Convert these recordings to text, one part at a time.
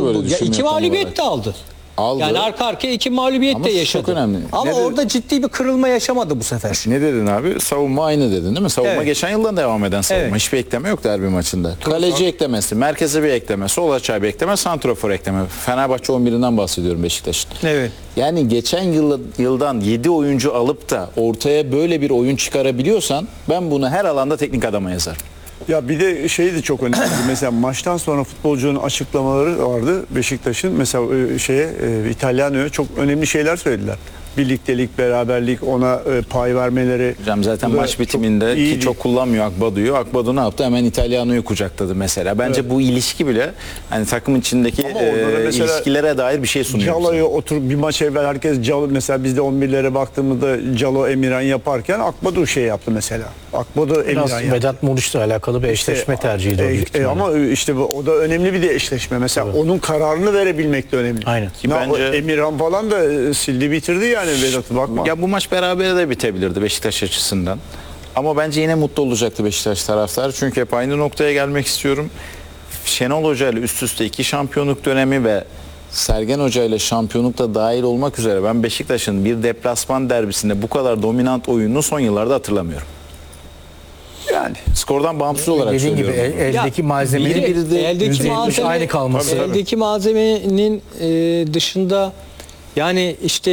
böyle Ya düşünmüyor iki tam mağlubiyet olarak. de aldı. Aldı. Yani arka arkaya 2 mağlubiyet Ama de şu yaşadı. çok önemli. Ama Ne orada ciddi bir kırılma yaşamadı bu sefer. Ne dedin abi? Savunma aynı dedin değil mi? Savunma Evet. geçen yıldan devam eden savunma. Evet. Hiçbir ekleme yok derbi maçında. Kaleci eklemesi, merkeze bir ekleme, sol açığa bir ekleme, santrafor ekleme. Fenerbahçe 11'inden bahsediyorum Beşiktaş'ın. Evet. Yani geçen yıldan 7 oyuncu alıp da ortaya böyle bir oyun çıkarabiliyorsan ben bunu her alanda teknik adama yazarım. Ya bir de şey de çok önemli. Mesela maçtan sonra futbolcunun açıklamaları vardı Beşiktaş'ın. Mesela İtalyano'ya çok önemli şeyler söylediler. Birliktelik, beraberlik, ona pay vermeleri. Hocam zaten Bu da maç bitiminde çok iyi ki çok kullanmıyor Akbadu'yu. Akbadu ne yaptı? Hemen İtalyano'yu kucakladı mesela. Bence Evet. bu ilişki bile hani takım içindeki Ama orada da mesela ilişkilere dair bir şey sunuyor. bize. Calo'yu oturup bir maç evvel herkes Calo, mesela biz de 11'lere baktığımızda Calo Emirhan yaparken Akbadu şey yaptı mesela. Akbadu Biraz Emirhan yaptı. Vedat Muriç'le alakalı bir eşleşme tercihiydi o büyük ihtimalle. Ama işte o da önemli bir de eşleşme. Mesela onun kararını verebilmek de önemli. Aynen. Ki Bence- Emirhan falan da sildi bitirdi yani Vedat'ı, bakma. Ya bu maç berabere de bitebilirdi Beşiktaş açısından. Ama bence yine mutlu olacaktı Beşiktaş taraftarı. Çünkü hep aynı noktaya gelmek istiyorum. Şenol Hoca ile üst üste 2 şampiyonluk dönemi ve Sergen Hoca ile şampiyonlukta dahil olmak üzere ben Beşiktaş'ın bir deplasman derbisinde bu kadar dominant oyununu son yıllarda hatırlamıyorum. Yani Skordan bağımsız olarak Dediğin gibi söylüyorum. eldeki malzemenin biri de eldeki %70 malzeme aynı kalması. Tabii, tabii. Eldeki malzemenin dışında yani işte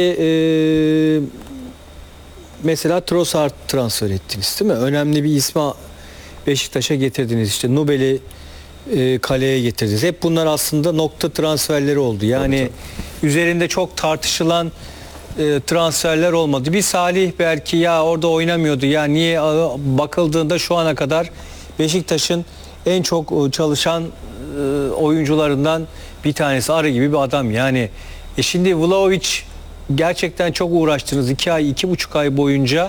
mesela Trossard transfer ettiniz değil mi? Önemli bir ismi Beşiktaş'a getirdiniz. İşte Nubel'i kaleye getirdiniz. Hep bunlar aslında nokta transferleri oldu. Yani üzerinde çok tartışılan transferler olmadı. Bir Salih belki ya orada oynamıyordu. Ya niye bakıldığında şu ana kadar Beşiktaş'ın en çok çalışan oyuncularından bir tanesi, arı gibi bir adam. Yani şimdi Vlahovic gerçekten çok uğraştınız. 2 ay, 2,5 ay boyunca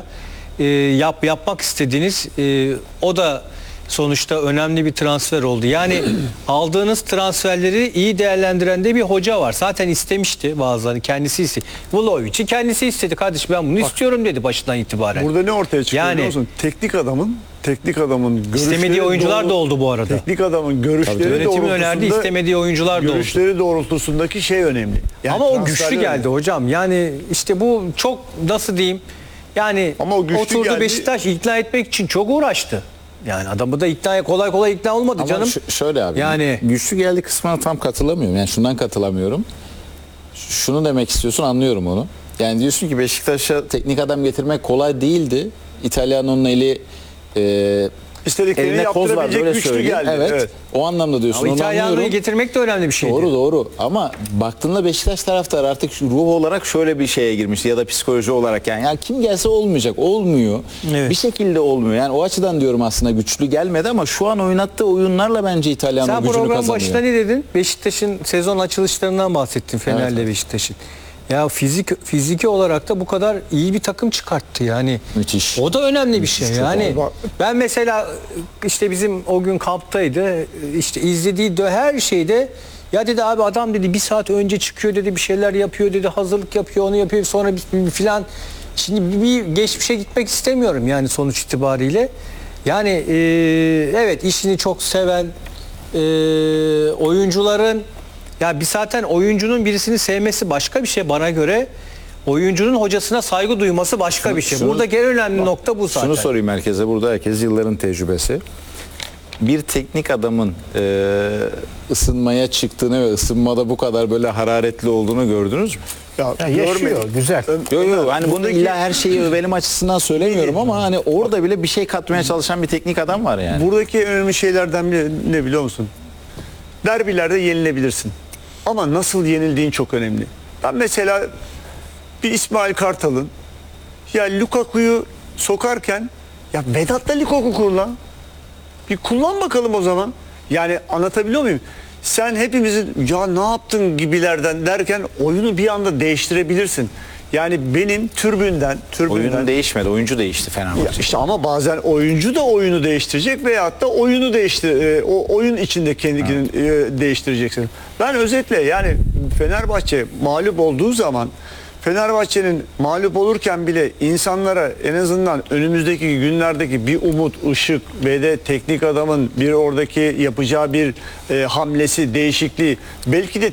yapmak istediniz. O da sonuçta önemli bir transfer oldu. Yani aldığınız transferleri iyi değerlendiren de bir hoca var. Zaten istemişti bazıları. Kendisi istedi. Vlahovic'i kendisi istedi. Kardeşim ben bunu istiyorum dedi başından itibaren. burada ne ortaya çıkıyor Yani- biliyor musun? Teknik adamın görüşleri İstemediği oyuncular da oldu bu arada. Teknik adamın görüşleri Yönetimin önerdiği doğrultusunda- istemediği oyuncular da oldu. görüşleri doğrultusundaki şey önemli. Yani Ama o transferler güçlü geldi önemli. hocam. Yani işte bu çok nasıl diyeyim? Yani Ama o güçlü oturdu geldi. Beşiktaş ikna etmek için çok uğraştı. Yani adamı da kolay kolay ikna olmadı Ama canım. şöyle abi. Yani- Güçlü geldi kısmına tam katılamıyorum. Yani şundan katılamıyorum. Şunu demek istiyorsun, anlıyorum onu. Yani diyorsun ki Beşiktaş'a teknik adam getirmek kolay değildi. İtalyano'nun eli İstediklerini eline koz vardı, yaptırabilecek öyle güçlü söyleyeyim. geldi. Evet. O anlamda diyorsun. Ama Onu İtalyanlı'yı anlıyorum. getirmek de önemli bir şeydi. Doğru ama baktığında Beşiktaş taraftarı artık ruh olarak şöyle bir şeye girmişti ya da psikoloji olarak yani ya kim gelse olmayacak, olmuyor. Evet. Bir şekilde olmuyor. Yani o açıdan diyorum aslında güçlü gelmedi ama şu an oynattığı oyunlarla bence İtalyan Sen gücünü program kazanıyor. başında ne dedin? Beşiktaş'ın sezon açılışlarından bahsettin, Fener'le Evet. Beşiktaş'ın. Ya fiziki olarak da bu kadar iyi bir takım çıkarttı yani. Müthiş. O da önemli bir şey. Yani Bak- ben mesela işte bizim o gün kamptaydı. İşte izlediği her şeyde ya dedi abi adam dedi 1 saat önce çıkıyor dedi, bir şeyler yapıyor dedi, hazırlık yapıyor, onu yapıyor, sonra bir filan. Şimdi bir geçmişe gitmek istemiyorum yani sonuç itibariyle. Yani evet, işini çok seven oyuncuların, ya bir zaten oyuncunun birisini sevmesi başka bir şey bana göre. Oyuncunun hocasına saygı duyması başka bir şey. Buradaki en önemli nokta bu zaten. Şunu sorayım herkese, burada herkes yılların tecrübesi. Bir teknik adamın ısınmaya çıktığını ve ısınmada bu kadar böyle hararetli olduğunu gördünüz mü? Ya, Ya yaşıyor, görmedim. güzel. Yok hani bunu Buradaki- illa her şeyi övelim açısından söylemiyorum ama hani orada bile bir şey katmaya çalışan bir teknik adam var yani. Buradaki en önemli şeylerden biri ne biliyor musun? Derbilerde yenilebilirsin. Ama nasıl yenildiğin çok önemli. Ben mesela bir İsmail Kartal'ın ya Lukaku'yu sokarken ya Vedat'la Lukaku kullan. Bir kullan bakalım o zaman. Yani anlatabiliyor muyum? Sen hepimizin ya ne yaptın gibilerden derken oyunu bir anda değiştirebilirsin. Yani benim tribünden Oyunun değişmedi, oyuncu değişti ya Fenerbahçe. işte ama bazen oyuncu da oyunu değiştirecek veyahut da oyunu o oyun içinde kendini değiştireceksin. Ben özetle yani Fenerbahçe mağlup olduğu zaman, Fenerbahçe'nin mağlup olurken bile insanlara en azından önümüzdeki günlerdeki bir umut, ışık ve de teknik adamın bir oradaki yapacağı bir hamlesi, değişikliği, belki de